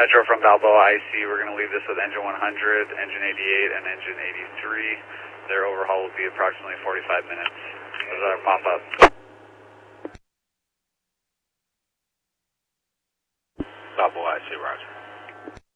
Metro from Balboa IC, we're going to leave this with engine 100, engine 88, and engine 83. Their overhaul will be approximately 45 minutes. Those are our pop-up. Balboa IC, roger.